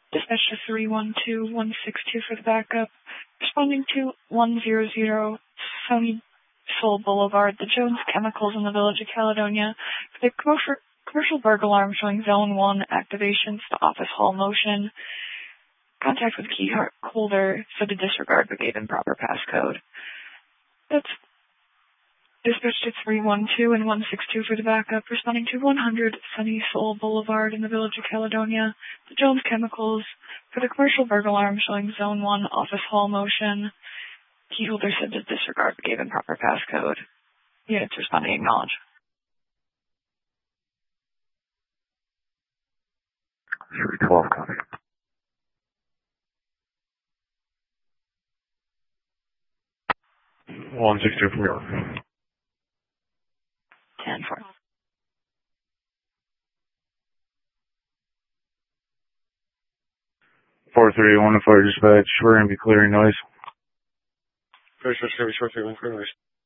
Dispatch to 312162 for the backup. Responding to 100 Sunny Soul Boulevard, the Jones Chemicals in the Village of Caledonia. For the commercial burglar alarm showing Zone 1 activations to office hall motion. Contact with key holder for the disregard but gave improper passcode. That's dispatch to 312 and 162 for the backup, responding to 100 Sunny Soul Boulevard in the Village of Caledonia. The Jones Chemicals for the commercial burglar alarm showing Zone 1 office hall motion. Key holder said to disregard but gave improper passcode. Units responding acknowledge. 312 copy. One 624. 10-4. Four 381 to fire dispatch. We're going to be clearing noise. First, short 314, clear noise.